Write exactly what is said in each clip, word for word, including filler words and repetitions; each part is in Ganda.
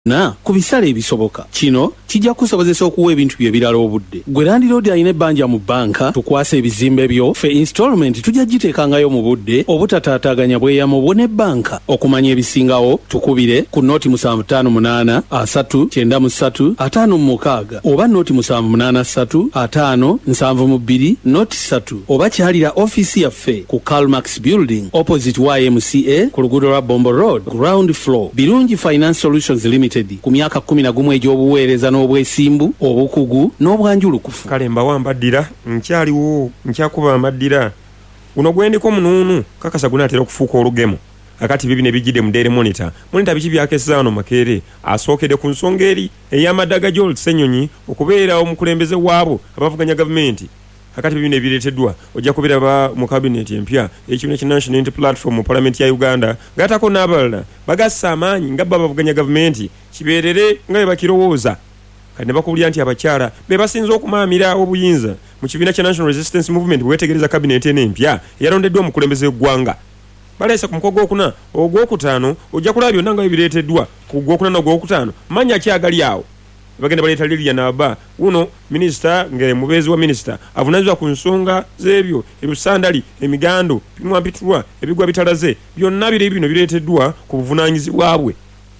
na ku bisale ebisoboka. Kino kijja kusobozesa okuwa ebintu bye birala obudde. Gwe Landlord alina ebbanja mu banka tukwasa ebizimbe byo fe installment tujja giteekangayo mu budde obutataataganya bweyamo bwo ne banka. Okumanya ebisingawo tukubire ku noti musanvu ttaano munaana asatu kyenda mu ssatu ataano mu mukaaga oba noti musanvu munaana ssatu ataano nsanvu mu bbiri noti ssatu oba kyalira ofiisi yaffe ku Calmax Building opposite Y M C A ku luguudo lwa Bombo Road ground floor. Birungi Finance Solutions Limited ku myaka kumi na gumu egy'obuweereza n'obwesimbu obukugu n'obwanjulukufu. Kale mbawambaddira nkyaliwo nkyakuba ambaddira guno gwendiko munuunu kakasa gunaatera okufuuka olugemo akati bibi ne bijjidde mu Daily Monitor. Monitor biki byakeseza wano Makerere asookedde ku nsonga eri ey'amaddaga Joel Ssenyonyi okubeera omukulembeze waabo abavuganya gavumenti. Akati bibi ne bireeteddwa ojja kubiraba mu cabinet empya ekibiina kya National Unity Platform mu Parliament ya Uganda gatako n'abalala bagassa amaanyi nga babavuganya gavumenti kibeerere nga bwe bakirowooza. Kati ne bakubulira nti abakyala be basinza okumaamira obuyinza mu kibiina kya National Resistance Movement bwetegereza cabinet eno empya eyalondeddwa omukulembeze w'eggwanga. Baleese ku mukogo ogwokuna ogwokutaano ojja kulaba byonna nga bireeteddwa ku gwokuna n'ogwokutaano manya kyagali awo. Bagenda baleta Lilian Aba uno minister ngere mubezi wa minister avunazwa ku nsonga zebyo ebusandali emigando pimwa bitulwa ebigwa bitalaze byonna bire bino bireeteddwa ku buvunanyizi bwabwe.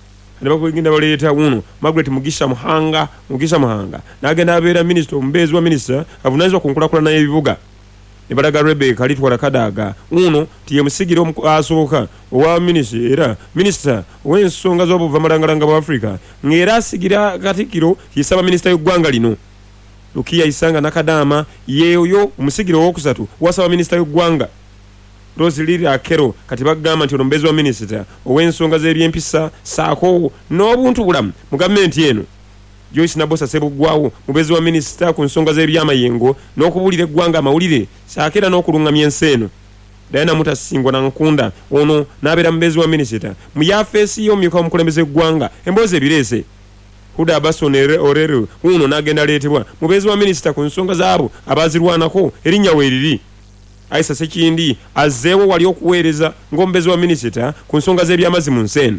Bagenda baleta uno Margaret Mugisha Muhanga Mugisha Muhanga nagenda abeera minister omubezi wa minister avunazwa ku nkulakulana y'ebibuga. Nebalaga Rebecca alitwala Kadaga uno tiye musigiro asooka owa minister era minister w'ensonga z'obuvamalanga bwa Africa ngera asigira katikiro yisaba minister y'eggwanga lino Lukia Isanga Nakadama yeyo umusigiro w'okusatu wasaba minister y'eggwanga Rosalie Akero kati bagamba nti omumbezi wa minister ow'ensonga z'ebyempisa saako n'obuntu bulamu mu gavumenti eno. Joyce Nabosa Sebugwawo mubezi wa minister ku nsonga z'ebyamayengo n'okubulira eggwanga amawulire saakera n'okulungamya ensi eno. Diana Mutasingwa na Nkunda ono n'abeera mubezi wa minister mu yafeesi y'omumyuka w'omukulembeze eggwanga emboozi ebireese. Huda Abason Orero uno n'agenda aleetebwa mubezi wa minister ku nsonga zaabo abaazirwanako erinnya weeriri. Aisa Sekindi azzeewo wali okuweereza ng'omubezi wa minister ku nsonga z'ebyamazzi mu nsi eno.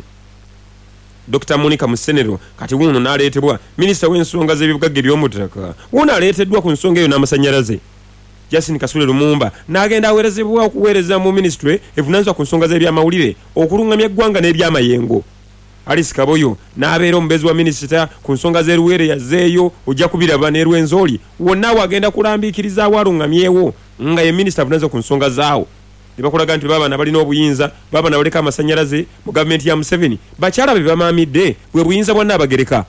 Doctor Monica Musenero kati wuno n'aleetebwa minister w'ensonga z'ebibugagga eby'omutaka wuno aleeteddwa ku nsonga eyo n'amasannyalaze. Justin Kasule Lumumba n'agenda aweerezebwa okuweereza mu ministry evunanyizibwa ku nsonga z'ebyamawulire okulungamya eggwanga n'ebyamayengo. Alice Kaboyo n'abeera omubezi wa minister ku nsonga z'eruwere yazzeeyo ojja kubiraba n'erwenzoli wonna wagenda kulambiikiriza awalungamyewo nga ye minister avunanyizibwa ku nsonga zaawo. Nibakulaga nti baba nabalina obuyinza baba nabaleka amasannyalaze mu gavumenti ya Museveni bakyala be bamaamidde bwe buyinza bwa Nnabagereka.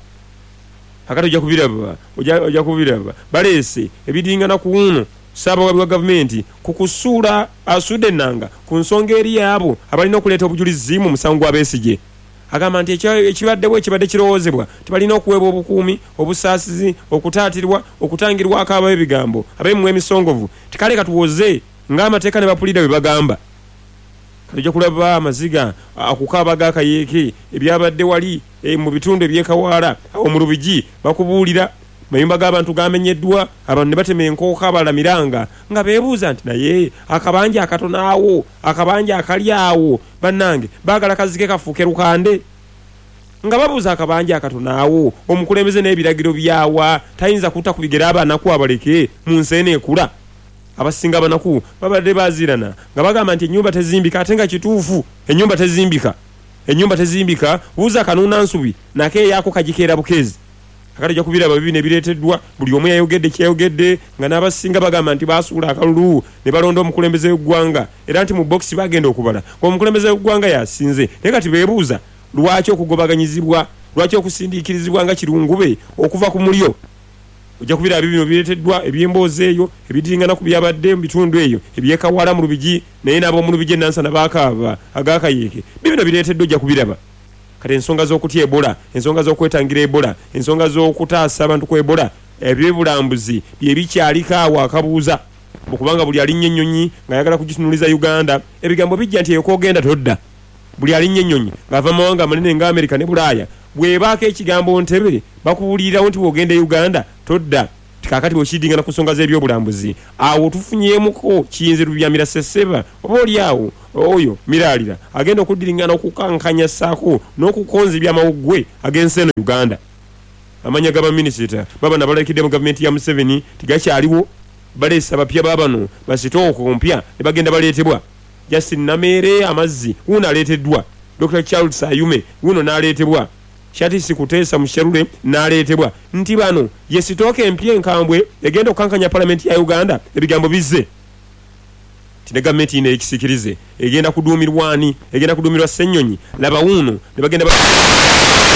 Akati ojja kubiraba ojja kubiraba baleese ebidingana ku uno Ssaabawabi wa gavumenti ku kusuula asudde ennanga ku nsonga eri yaabo abalina okuleeta obujulizi mu musango gwa Besigye. Agamba nti ekibaddewo ekibadde kirowoozebwa tebalina okuweebwa obukuumi obusaasizi okutaatirwa okutangirwako ab'ebigambo ab'emimwa emisongovu tikale katuwoze ng'amateeka ne bapulira bwe bagamba. Kati ojja kulaba amaziga akukaaba g'akayeeke ebyabadde wali e, mu bitundu eby'ekawaala awo mu Lubigi bakubuulira mayumba g'abantu gamenyeddwa abantu ne batema enkooka abalamiranga nga beebuuza nti naye akabanja akatono awo akabanja akali awo bannange baagala kazike kafuuke lukande nga babuuza akabanja akatono awo omukulembeze n'ebiragiro byawa tayinza kutta ku bigere abanaku abaleke mu nsi eno ekula. Abasinga banaku babadde bazirana nga bagamba nti ennyumba tezimbika ate nga kituufu ennyumba tezimbika ennyumba tezimbika buuza kanuuna nsubi nake yako kagikeera bukezi. Akati ojja kubiraba bibi ne bireeteddwa buli omu yayogedde kyayogedde nga n'abasinga bagamba nti baasuula akalulu ne balonda omukulembeze w'eggwanga era nti mu bokisi bagenda okubala omukulembeze w'eggwanga yasinze naye kati beebuuza lwaki okugobaganyizibwa lwaki okusindiikirizibwa nga kirungube okuva ku mulyo. Ojja kubiraba bibino bireeteddwa ebyemboozi eyo ebidingana ku byabadde mu bitundu eyo ebyekawala mu Lubigi naye n'ab'omu Lubigi Nansana baakaaba ag'akayeeke bibino bireeteddwa ojja kubiraba. Kati ensonga z'okutya Ebola ensonga z'okwetangira Ebola ensonga z'okutaasa abantu ku Ebola ebyebulambuzi bye bikyaliko awo akabuuza okubanga buli alinnya ennyonyi ng'ayagala kugitunuliza Uganda ebigambo bijja nti ekogenda todda. Buli alinnya ennyonyi ng'ava mawanga amanene nga Amerika ne Bulaaya bwebaako ekigambo Ntebe bakubuulirirawo nti bw'ogenda Uganda todda. tikakati bwekidingana ku nsonga z'ebyobulambuzi awo tufunyemuko kiyinza lubyamira Sseba oba oli awo oyo miralira agenda okudiringana okukankanya saako n'okukonza ebyamawuggwe ag'ensi eno Uganda. Amanya gaba minisita baba nabalekidde mu gavumenti ya Museveni tigakyaliwo baleesa bapya babano basitooko mpya ne bagenda baleetebwa. Justin Namere amazzi wuno aleeteddwa, Doctor Charles Sayume wuno n'aleetebwa, Shatisi Kuteesa Musherule n'aleetebwa. Nti bano ye sitooke empya enkambwe egenda okukankanya palamenti ya Uganda ebigambo bizze. Tine gavumenti ine ekisikirize egenda kuduumirwani egenda kuduumirwa Ssennyonyi laba wuno ne bagenda